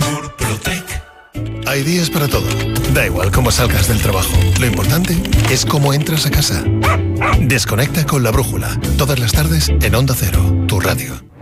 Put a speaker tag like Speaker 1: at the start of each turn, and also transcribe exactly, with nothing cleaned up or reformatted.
Speaker 1: Hay días para todo. Da igual cómo salgas del trabajo. Lo importante es cómo entras a casa. Desconecta con La Brújula. Todas las tardes en Onda Cero, tu radio.